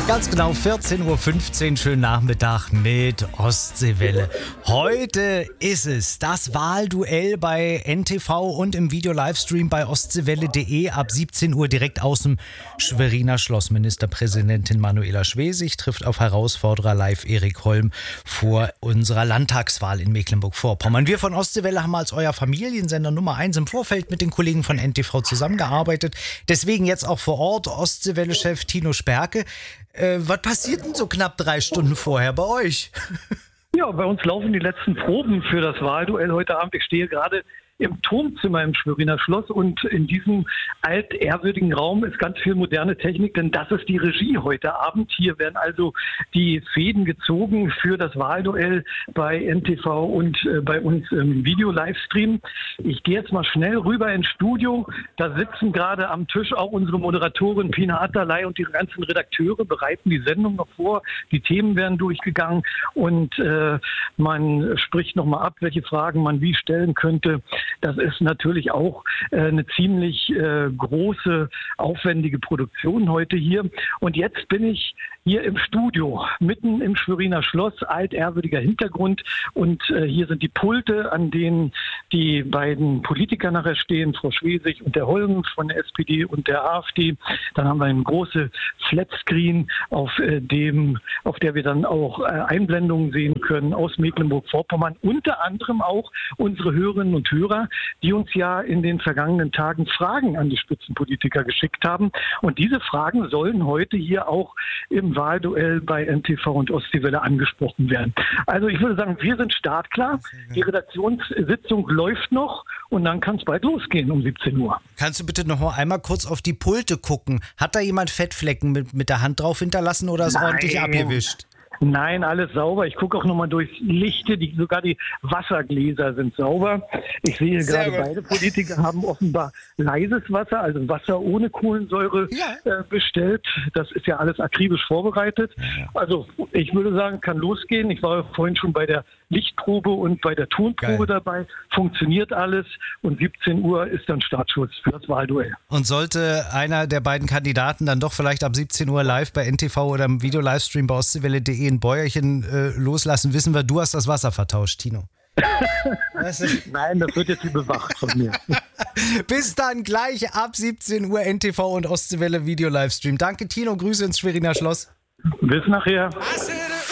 Ganz genau 14.15 Uhr, schönen Nachmittag mit Ostseewelle. Heute ist es das Wahlduell bei NTV und im Video-Livestream bei ostseewelle.de ab 17 Uhr direkt aus dem Schweriner Schloss. Ministerpräsidentin Manuela Schwesig trifft auf Herausforderer live Erik Holm vor unserer Landtagswahl in Mecklenburg-Vorpommern. Wir von Ostseewelle haben als euer Familiensender Nummer 1 im Vorfeld mit den Kollegen von NTV zusammengearbeitet. Deswegen jetzt auch vor Ort Ostseewelle-Chef Tino Sperke. Was passiert denn so knapp 3 Stunden vorher bei euch? Ja, bei uns laufen die letzten Proben für das Wahlduell heute Abend. Ich stehe gerade im Turmzimmer im Schweriner Schloss und in diesem altehrwürdigen Raum ist ganz viel moderne Technik, denn das ist die Regie heute Abend. Hier werden also die Fäden gezogen für das Wahlduell bei NTV und bei uns im Video-Livestream. Ich gehe jetzt mal schnell rüber ins Studio. Da sitzen gerade am Tisch auch unsere Moderatorin Pina Atterlei und die ganzen Redakteure, bereiten die Sendung noch vor. Die Themen werden durchgegangen und man spricht nochmal ab, welche Fragen man wie stellen könnte. Das ist natürlich auch eine ziemlich große, aufwendige Produktion heute hier. Und jetzt bin ich hier im Studio, mitten im Schweriner Schloss, altehrwürdiger Hintergrund. Und hier sind die Pulte, an denen die beiden Politiker nachher stehen, Frau Schwesig und der Holm von der SPD und der AfD. Dann haben wir eine große Flatscreen, auf der wir dann auch Einblendungen sehen können aus Mecklenburg-Vorpommern. Unter anderem auch unsere Hörerinnen und Hörer, die uns ja in den vergangenen Tagen Fragen an die Spitzenpolitiker geschickt haben. Und diese Fragen sollen heute hier auch im Wahlduell bei NTV und Ostseewelle angesprochen werden. Also ich würde sagen, wir sind startklar. Die Redaktionssitzung läuft noch und dann kann es bald losgehen um 17 Uhr. Kannst du bitte noch mal einmal kurz auf die Pulte gucken? Hat da jemand Fettflecken mit der Hand drauf hinterlassen oder ist ordentlich abgewischt? Nein, alles sauber. Ich gucke auch nochmal durchs Lichte. Sogar die Wassergläser sind sauber. Ich sehe gerade, beide Politiker haben offenbar leises Wasser, also Wasser ohne Kohlensäure bestellt. Das ist ja alles akribisch vorbereitet. Also ich würde sagen, kann losgehen. Ich war vorhin schon bei der Lichtprobe und bei der Tonprobe dabei. Funktioniert alles und 17 Uhr ist dann Startschuss für das Wahlduell. Und sollte einer der beiden Kandidaten dann doch vielleicht ab 17 Uhr live bei NTV oder im Video-Livestream bei ostseewelle.de ein Bäuerchen loslassen, wissen wir, du hast das Wasser vertauscht, Tino. Nein, das wird jetzt überwacht von mir. Bis dann, gleich ab 17 Uhr NTV und Ostseewelle Video-Livestream. Danke, Tino, Grüße ins Schweriner Schloss. Bis nachher.